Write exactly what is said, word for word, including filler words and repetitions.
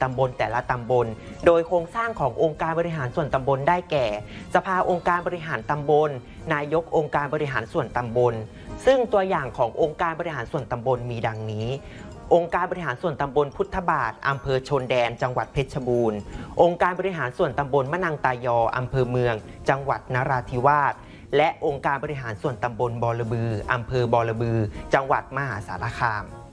ตำบลแต่ละตำบลโดยโครงสร้างขององค์การบริหารส่วนตำบลได้แก่สภาองค์การบริหารตำบลนายกองค์การบริหารส่วนตำบลซึ่งตัวอย่างขององค์การบริหารส่วนตำบลมีดังนี้องค์การบริหารส่วนตำบลพุทธบาทอำเภอชนแดนจังหวัดเพชรบูรณ์องค์การบริหารส่วนตำบลมะนังตายออำเภอเมืองจังหวัดนราธิวาสและองค์การบริหารส่วนตำบลบอระบืออำเภอบอระบือจังหวัดมหาสารคาม